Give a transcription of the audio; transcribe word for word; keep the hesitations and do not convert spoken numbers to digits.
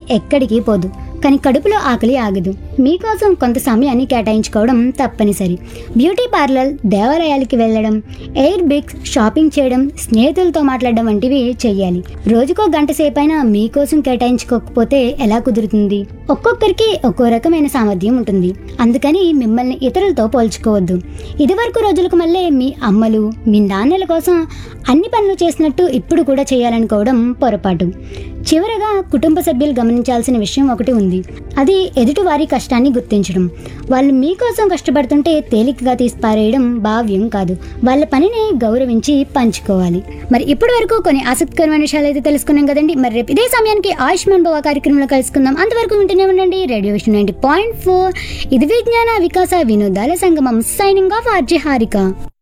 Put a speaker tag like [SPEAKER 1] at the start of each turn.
[SPEAKER 1] ఎక్కడికి పోదు, కానీ కడుపులో ఆకలి ఆగదు. మీకోసం కొంత సమయాన్ని కేటాయించుకోవడం తప్పనిసరి. బ్యూటీ పార్లర్, దేవాలయాలకి వెళ్ళడం, ఎయిర్ బిక్స్, షాపింగ్ చేయడం, స్నేహితులతో మాట్లాడడం వంటివి చెయ్యాలి. రోజుకో గంట సేపైనా మీకోసం కేటాయించుకోకపోతే ఎలా కుదురుతుంది? ఒక్కొక్కరికి ఒక్కో రకమైన సామర్థ్యం ఉంటుంది, అందుకని మిమ్మల్ని ఇతరులతో పోల్చుకోవద్దు. ఇదివరకు రోజులకు మళ్ళీ మీ అమ్మలు, మీ నాన్నల కోసం అన్ని పనులు చేసినట్టు ఇప్పుడు కూడా చేయాలనుకోవడం పొరపాటు. చివరగా కుటుంబ సభ్యులు గమనించాల్సిన విషయం ఒకటి ఉంది. అది ఎదుటి వారి కష్టాన్ని గుర్తించడం. వాళ్ళు మీకోసం కష్టపడుతుంటే తేలికగా తీసిపారేయడం భావ్యం కాదు. వాళ్ళ పనిని గౌరవించి పంచుకోవాలి. మరి ఇప్పటి వరకు కొన్ని ఆసక్తికరమైన విషయాలు అయితే తెలుసుకున్నాం కదండి. మరి రేపు ఇదే సమయానికి ఆయుష్మాన్ భవ కార్యక్రమంలో కలుసుకుందాం. అంతవరకు వింటూనే ఉండండి radio vision ninety point four. ఇది విజ్ఞాన వికాస వినోదాల సంగమం. Signing off RJ Harika.